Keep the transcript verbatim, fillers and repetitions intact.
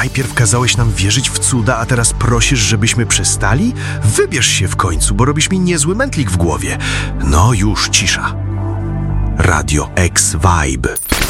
Najpierw kazałeś nam wierzyć w cuda, a teraz prosisz, żebyśmy przestali? Wybierz się w końcu, bo robisz mi niezły mętlik w głowie. No już, cisza. Radio X Vibe.